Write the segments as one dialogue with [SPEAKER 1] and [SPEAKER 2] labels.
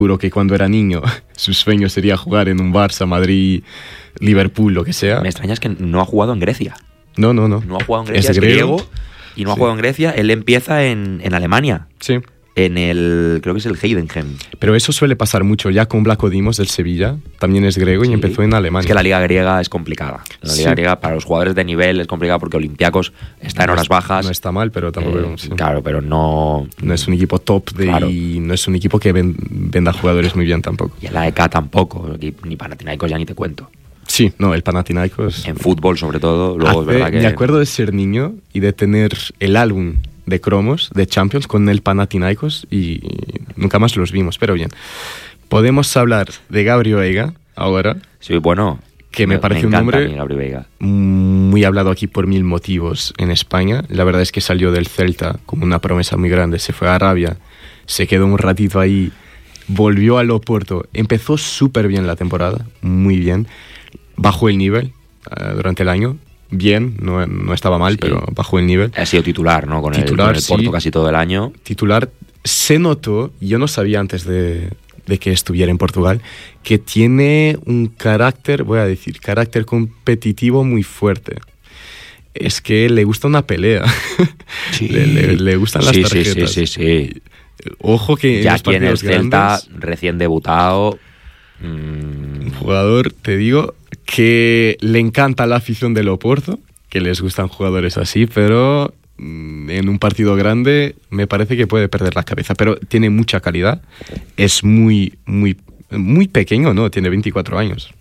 [SPEAKER 1] Seguro que cuando era niño su sueño sería jugar en un Barça, Madrid, Liverpool, lo que sea.
[SPEAKER 2] Me extraña es que no ha jugado en Grecia.
[SPEAKER 1] No.
[SPEAKER 2] No ha jugado en Grecia, es griego y no ha jugado en Grecia. Él empieza en Alemania.
[SPEAKER 1] Sí.
[SPEAKER 2] Creo que es el Heidenheim.
[SPEAKER 1] Pero eso suele pasar mucho. Ya con Vlaco Dimos del Sevilla, también es griego y empezó en Alemania.
[SPEAKER 2] Es que la liga griega es complicada. La liga griega para los jugadores de nivel es complicada porque Olympiacos está en horas bajas.
[SPEAKER 1] No está mal, pero tampoco...
[SPEAKER 2] Claro, pero no...
[SPEAKER 1] No es un equipo top y no es un equipo que venda jugadores muy bien tampoco.
[SPEAKER 2] Y en la EK tampoco, ni Panathinaikos ya ni te cuento.
[SPEAKER 1] Sí, no, el Panathinaikos...
[SPEAKER 2] En fútbol sobre todo, luego es verdad que...
[SPEAKER 1] Me acuerdo de ser niño y de tener el álbum de cromos de Champions con el Panathinaikos y nunca más los vimos, pero bien. Podemos hablar de Gabri Veiga ahora.
[SPEAKER 2] Sí, bueno,
[SPEAKER 1] que me parece un nombre
[SPEAKER 2] Gabri Veiga.
[SPEAKER 1] Muy hablado aquí por mil motivos en España. La verdad es que salió del Celta como una promesa muy grande, se fue a Arabia, se quedó un ratito ahí, volvió al Oporto, empezó súper bien la temporada, muy bien, bajó el nivel durante el año. Bien, no estaba mal, pero bajó el nivel.
[SPEAKER 2] Ha sido titular, ¿no? Con el Porto casi todo el año.
[SPEAKER 1] Titular. Se notó, yo no sabía antes de que estuviera en Portugal, que tiene un carácter competitivo muy fuerte. Es que le gusta una pelea. Sí. le gustan las tarjetas.
[SPEAKER 2] Sí.
[SPEAKER 1] Ojo que
[SPEAKER 2] ya aquí en el Celta, recién debutado...
[SPEAKER 1] Un jugador, te digo, que le encanta la afición del Oporto, que les gustan jugadores así, pero en un partido grande me parece que puede perder la cabeza, pero tiene mucha calidad, es muy pequeño, ¿no? Tiene 24 años.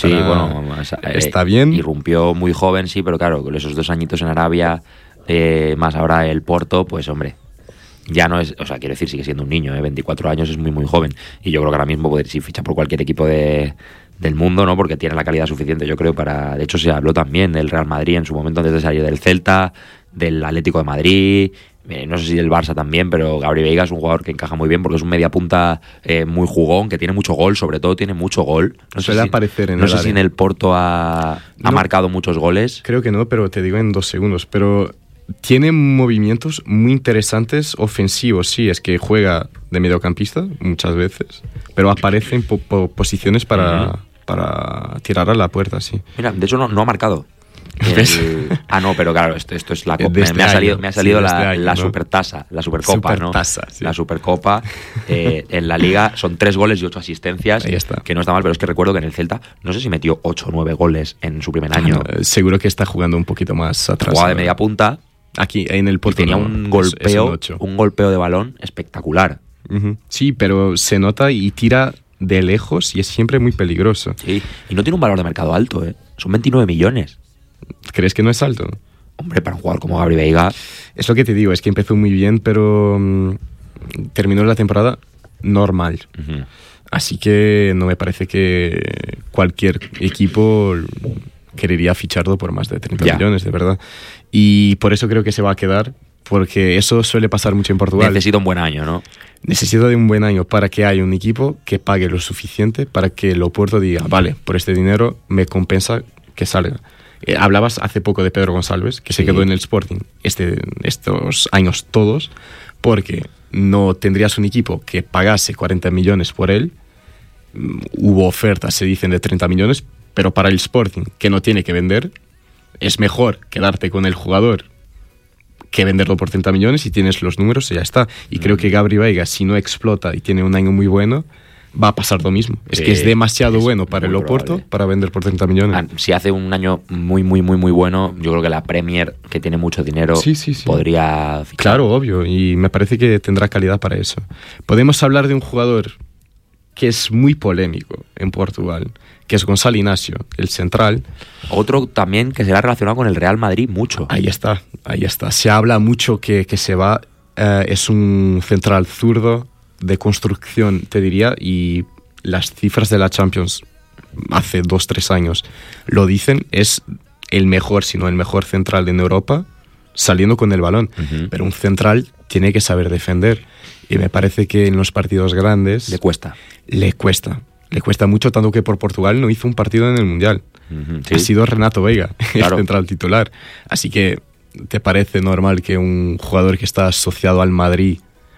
[SPEAKER 1] Está bien.
[SPEAKER 2] Irrumpió muy joven, sí, pero claro, con esos 2 añitos en Arabia, más ahora el Porto, pues hombre... Ya no es, quiero decir, sigue siendo un niño, 24 años es muy joven. Y yo creo que ahora mismo poder si ficha por cualquier equipo del mundo, ¿no? Porque tiene la calidad suficiente, yo creo, para... De hecho, se habló también del Real Madrid en su momento antes de salir del Celta, del Atlético de Madrid, no sé si del Barça también, pero Gabri Veiga es un jugador que encaja muy bien porque es un mediapunta muy jugón, que tiene mucho gol, sobre todo tiene mucho gol.
[SPEAKER 1] No sé
[SPEAKER 2] si en el Porto ha marcado muchos goles.
[SPEAKER 1] Creo que no, pero te digo en 2 segundos, pero... Tiene movimientos muy interesantes ofensivos, sí, es que juega de mediocampista muchas veces, pero aparece en posiciones para tirar a la puerta, sí.
[SPEAKER 2] Mira, de hecho no ha marcado. No, pero claro, esto es la Copa. Me ha salido la Supertasa, la Supercopa,
[SPEAKER 1] Supertasa,
[SPEAKER 2] ¿no? Sí. La Supercopa. En la Liga son 3 goles y 8 asistencias, que no está mal, pero es que recuerdo que en el Celta, no sé si metió 8 o 9 goles en su primer año.
[SPEAKER 1] Seguro que está jugando un poquito más atrás.
[SPEAKER 2] Jugaba de media punta.
[SPEAKER 1] Aquí en el Porto
[SPEAKER 2] tenía un golpeo de balón espectacular.
[SPEAKER 1] Uh-huh. Sí, pero se nota y tira de lejos y es siempre muy peligroso.
[SPEAKER 2] Sí, y no tiene un valor de mercado alto, ¿eh? Son 29 millones.
[SPEAKER 1] ¿Crees que no es alto?
[SPEAKER 2] Hombre, para un jugador como Gabri Veiga...
[SPEAKER 1] Es lo que te digo, es que empezó muy bien, pero terminó la temporada normal. Uh-huh. Así que no me parece que cualquier equipo querría ficharlo por más de 30 millones, de verdad. Y por eso creo que se va a quedar, porque eso suele pasar mucho en Portugal.
[SPEAKER 2] Necesita un buen año, ¿no?
[SPEAKER 1] Necesita de un buen año para que haya un equipo que pague lo suficiente para que el Oporto diga, vale, por este dinero me compensa que salga. Hablabas hace poco de Pedro Gonçalves, que se quedó en el Sporting estos años todos, porque no tendrías un equipo que pagase 40 millones por él. Hubo ofertas, se dicen, de 30 millones, pero para el Sporting, que no tiene que vender, es mejor quedarte con el jugador que venderlo por 30 millones y tienes los números y ya está. Y creo que Gabri Veiga, si no explota y tiene un año muy bueno, va a pasar lo mismo. Es que es demasiado bueno para el Oporto para vender por 30 millones.
[SPEAKER 2] Si hace un año muy bueno, yo creo que la Premier, que tiene mucho dinero, podría fichar.
[SPEAKER 1] Claro, obvio, y me parece que tendrá calidad para eso. Podemos hablar de un jugador que es muy polémico en Portugal, que es Gonçalo Inácio, el central.
[SPEAKER 2] Otro también que será relacionado con el Real Madrid mucho.
[SPEAKER 1] Ahí está. Se habla mucho que se va. Es un central zurdo de construcción, te diría, y las cifras de la Champions hace 2-3 años lo dicen, es el mejor, si no el mejor central en Europa saliendo con el balón. Uh-huh. Pero un central tiene que saber defender. Y me parece que en los partidos grandes...
[SPEAKER 2] Le cuesta
[SPEAKER 1] mucho, tanto que por Portugal no hizo un partido en el Mundial. Uh-huh, sí. Ha sido Renato Veiga, claro, el central titular. Así que, ¿te parece normal que un jugador que está asociado al Madrid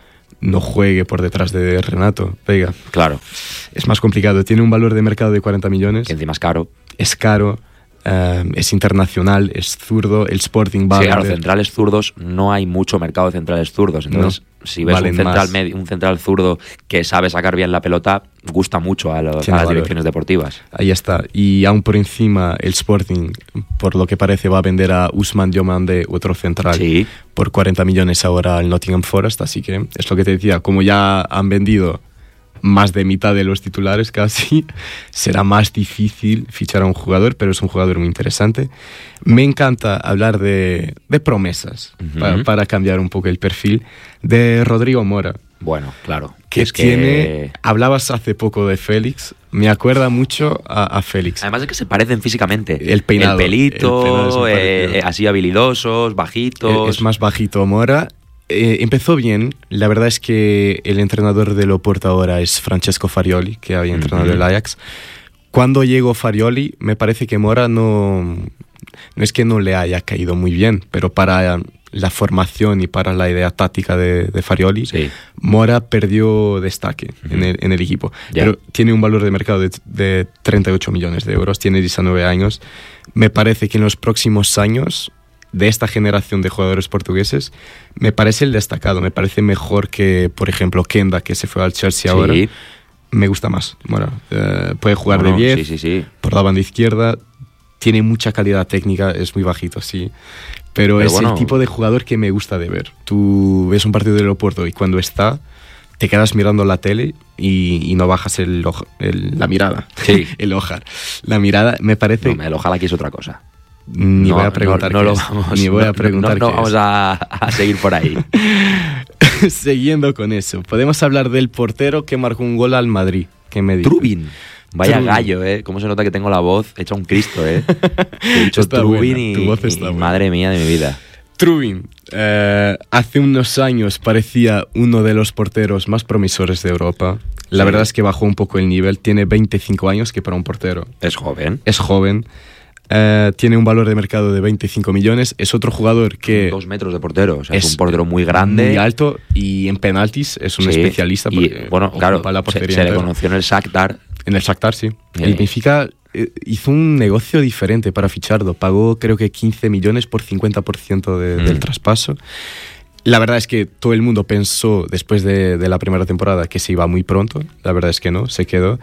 [SPEAKER 1] no juegue por detrás de Renato Veiga.
[SPEAKER 2] Claro.
[SPEAKER 1] Es más complicado. Tiene un valor de mercado de 40 millones.
[SPEAKER 2] Que encima es caro.
[SPEAKER 1] Es caro. Es internacional, es zurdo. El Sporting va a
[SPEAKER 2] claro,
[SPEAKER 1] vender.
[SPEAKER 2] centrales zurdos, no hay mucho mercado de centrales zurdos. Entonces, si ves un central zurdo que sabe sacar bien la pelota, gusta mucho a las direcciones deportivas.
[SPEAKER 1] Ahí está. Y aún por encima, el Sporting, por lo que parece, va a vender a Ousmane Diomande, otro central, por 40 millones ahora al Nottingham Forest. Así que es lo que te decía, como ya han vendido más de mitad de los titulares casi, será más difícil fichar a un jugador, pero es un jugador muy interesante. Me encanta hablar de promesas, para cambiar un poco el perfil, de Rodrigo Mora.
[SPEAKER 2] Bueno, claro.
[SPEAKER 1] Hablabas hace poco de Félix, me acuerda mucho a Félix.
[SPEAKER 2] Además de que se parecen físicamente.
[SPEAKER 1] El peinado.
[SPEAKER 2] El pelito, así habilidosos, bajitos.
[SPEAKER 1] Es más bajito Mora. Empezó bien. La verdad es que el entrenador del Oporto ahora es Francesco Farioli, que había entrenado el Ajax. Cuando llegó Farioli, me parece que Mora no es que no le haya caído muy bien, pero para la formación y para la idea táctica de Farioli, Mora perdió destaque en el equipo. Pero tiene un valor de mercado de 38 millones de euros, tiene 19 años. Me parece que en los próximos años, de esta generación de jugadores portugueses, me parece el destacado. Me parece mejor que, por ejemplo, Kenda, que se fue al Chelsea ahora. Me gusta más. Bueno, puede jugar de 10 por la banda izquierda. Tiene mucha calidad técnica, es muy bajito, sí. Pero es el tipo de jugador que me gusta de ver. Tú ves un partido del Oporto y cuando está, te quedas mirando la tele y no bajas la mirada. Sí. El ojar. La mirada me parece...
[SPEAKER 2] No, el ojalá aquí es otra cosa.
[SPEAKER 1] Ni voy a preguntar
[SPEAKER 2] vamos a seguir por ahí.
[SPEAKER 1] Siguiendo con eso, podemos hablar del portero que marcó un gol al Madrid. ¿Qué me dices?
[SPEAKER 2] Trubin. Vaya gallo, cómo se nota que tengo la voz hecha un Cristo, He dicho Trubin y madre mía de mi vida.
[SPEAKER 1] Trubin, hace unos años parecía uno de los porteros más promisores de Europa. La verdad es que bajó un poco el nivel. Tiene 25 años, que para un portero
[SPEAKER 2] es joven.
[SPEAKER 1] Tiene un valor de mercado de 25 millones. Es otro jugador que...
[SPEAKER 2] 2 metros de portero. O sea, es un portero muy grande.
[SPEAKER 1] Muy alto. Y en penaltis es un especialista.
[SPEAKER 2] Y bueno, claro, se le conoció en el Shakhtar.
[SPEAKER 1] En el Shakhtar, sí. El Benfica hizo un negocio diferente para ficharlo. Pagó creo que 15 millones por 50% del traspaso. La verdad es que todo el mundo pensó después de la primera temporada que se iba muy pronto. La verdad es que no, se quedó.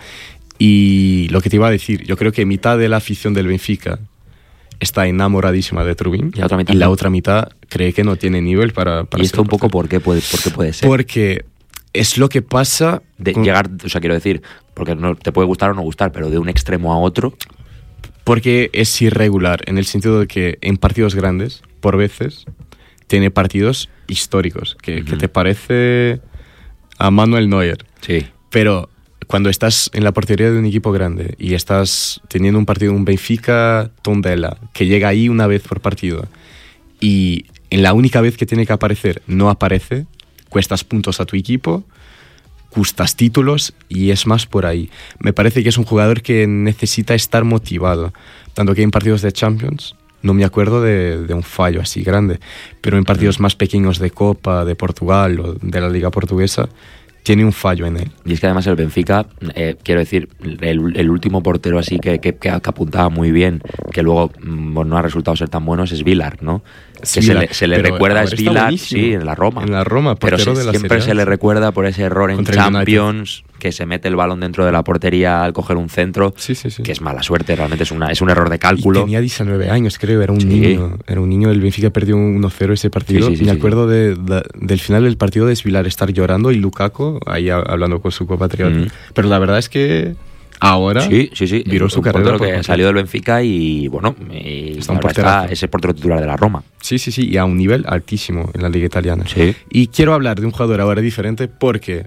[SPEAKER 1] Y lo que te iba a decir, yo creo que mitad de la afición del Benfica está enamoradísima de Trubin y la otra mitad cree que no tiene nivel para
[SPEAKER 2] ¿Y esto un poco por qué puede ser?
[SPEAKER 1] Porque es lo que pasa...
[SPEAKER 2] Llegar, o sea, quiero decir, porque no te puede gustar o no gustar, pero de un extremo a otro...
[SPEAKER 1] Porque es irregular, en el sentido de que en partidos grandes, por veces, tiene partidos históricos, que te parece a Manuel Neuer.
[SPEAKER 2] Sí.
[SPEAKER 1] Pero... cuando estás en la portería de un equipo grande y estás teniendo un partido, un Benfica Tondela, que llega ahí una vez por partido y en la única vez que tiene que aparecer no aparece, cuestas puntos a tu equipo, custas títulos y es más por ahí. Me parece que es un jugador que necesita estar motivado, tanto que en partidos de Champions no me acuerdo de un fallo así grande, pero en partidos más pequeños de Copa, de Portugal o de la Liga Portuguesa, tiene un fallo en él.
[SPEAKER 2] Y es que además el Benfica, quiero decir, el último portero así que apuntaba muy bien, que luego no ha resultado ser tan bueno, es Vilar, ¿no? Que se le recuerda a Vilar, sí, en la Roma.
[SPEAKER 1] En la Roma,
[SPEAKER 2] pero siempre se le recuerda por ese error en Champions, que se mete el balón dentro de la portería al coger un centro, que es mala suerte, realmente es un error de cálculo.
[SPEAKER 1] Y tenía 19 años, creo, era un niño. Era un niño, el Benfica perdió 1-0 ese partido. Me acuerdo del final del partido de Vilar estar llorando y Lukaku ahí hablando con su compatriota. Pero la verdad es que ahora viró su carrera.
[SPEAKER 2] Que salió del Benfica y bueno, está ese portero titular de la Roma.
[SPEAKER 1] Sí, y a un nivel altísimo en la Liga Italiana. Y quiero hablar de un jugador ahora diferente porque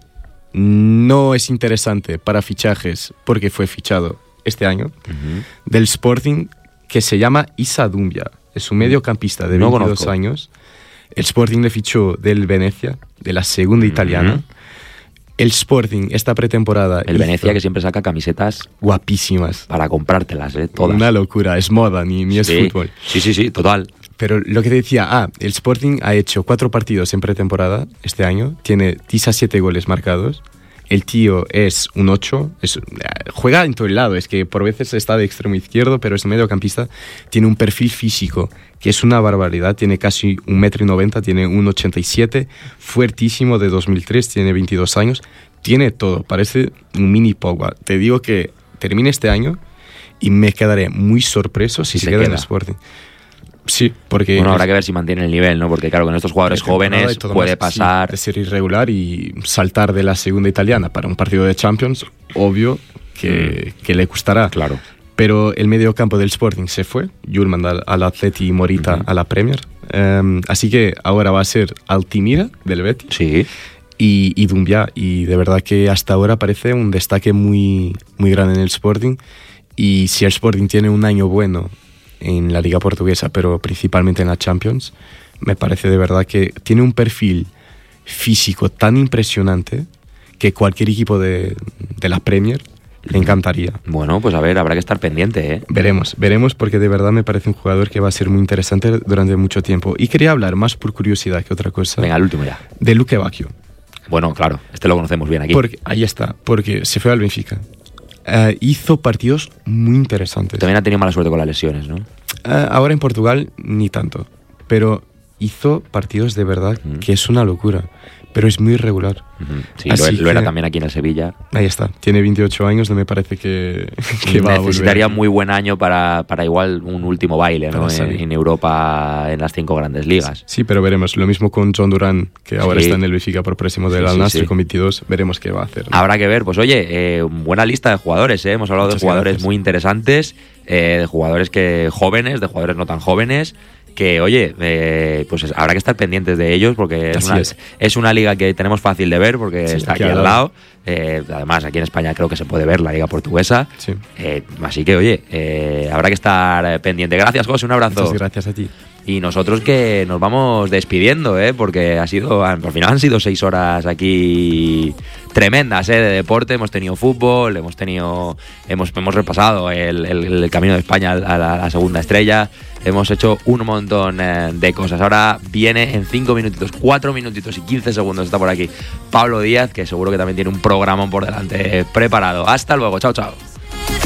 [SPEAKER 1] no es interesante para fichajes, porque fue fichado este año, del Sporting, que se llama Issa Doumbia. Es un mediocampista de 22 años. El Sporting le fichó del Venecia, de la segunda italiana. El Sporting, esta pretemporada...
[SPEAKER 2] El Venecia, que siempre saca camisetas...
[SPEAKER 1] guapísimas.
[SPEAKER 2] Para comprártelas, todas.
[SPEAKER 1] Una locura, es moda, ni es fútbol.
[SPEAKER 2] Sí, total.
[SPEAKER 1] pero lo que te decía, el Sporting ha hecho 4 partidos en pretemporada este año, tiene 17 goles marcados. El tío es un 8, juega en todo el lado, es que por veces está de extremo izquierdo, pero es mediocampista, tiene un perfil físico que es una barbaridad, tiene casi 1,90 m, tiene 1,87 m, fuertísimo de 2003, tiene 22 años, tiene todo, parece un mini Pogba. Te digo que termine este año y me quedaré muy sorpreso si se queda en el Sporting. Sí, porque...
[SPEAKER 2] Bueno, habrá que ver si mantiene el nivel, ¿no? Porque claro, con estos jugadores jóvenes puede pasar...
[SPEAKER 1] Sí, de ser irregular y saltar de la segunda italiana para un partido de Champions, obvio que le gustará.
[SPEAKER 2] Claro.
[SPEAKER 1] Pero el mediocampo del Sporting se fue, Hjulmand al Atleti y Morita a la Premier. Así que ahora va a ser Altimira del Betis.
[SPEAKER 2] Sí.
[SPEAKER 1] Y Doumbia. Y de verdad que hasta ahora parece un destaque muy, muy grande en el Sporting. Y si el Sporting tiene un año bueno en la Liga Portuguesa, pero principalmente en la Champions, me parece de verdad que tiene un perfil físico tan impresionante que cualquier equipo de la Premier le encantaría.
[SPEAKER 2] Bueno, pues a ver, habrá que estar pendiente, ¿eh?
[SPEAKER 1] Veremos porque de verdad me parece un jugador que va a ser muy interesante durante mucho tiempo. Y quería hablar, más por curiosidad que otra cosa...
[SPEAKER 2] Venga, el último ya.
[SPEAKER 1] De Luque Bacchio.
[SPEAKER 2] Bueno, claro, este lo conocemos bien aquí.
[SPEAKER 1] Ahí está, porque se fue al Benfica. Hizo partidos muy interesantes.
[SPEAKER 2] También ha tenido mala suerte con las lesiones, ¿no?
[SPEAKER 1] Ahora en Portugal ni tanto, pero hizo partidos de verdad que es una locura, pero es muy irregular.
[SPEAKER 2] Sí, lo era también aquí en el Sevilla.
[SPEAKER 1] Ahí está, tiene 28 años, no me parece que va a volver.
[SPEAKER 2] Necesitaría muy buen año para igual un último baile, ¿no? En Europa, en las 5 grandes ligas.
[SPEAKER 1] Sí, pero veremos. Lo mismo con John Duran, que ahora está en el Benfica por próximo del Al Nassr con 22. Veremos qué va a hacer, ¿no?
[SPEAKER 2] Habrá que ver. Pues oye, buena lista de jugadores, ¿eh? Hemos hablado de jugadores muy interesantes, de jugadores jóvenes, de jugadores no tan jóvenes, que oye, pues habrá que estar pendientes de ellos porque es una liga que tenemos fácil de ver porque está aquí al lado. Además, aquí en España creo que se puede ver la liga portuguesa. Sí. Así que oye, habrá que estar pendiente. Gracias, José, un abrazo.
[SPEAKER 1] Muchas gracias a ti.
[SPEAKER 2] Y nosotros que nos vamos despidiendo, porque al final han sido 6 horas aquí tremendas, de deporte. Hemos tenido fútbol, hemos repasado el camino de España a la segunda estrella. Hemos hecho un montón de cosas. Ahora viene en 5 minutitos, 4 minutitos y 15 segundos, está por aquí Pablo Díaz, que seguro que también tiene un programón por delante preparado. Hasta luego, chao, chao.